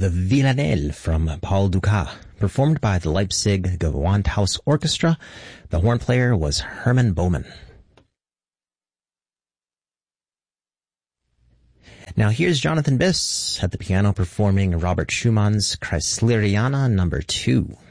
the Villanelle from Paul Dukas, performed by the Leipzig Gewandhaus Orchestra. The horn player was Hermann Baumann. Now here's Jonathan Biss at the piano performing Robert Schumann's Kreisleriana No. 2.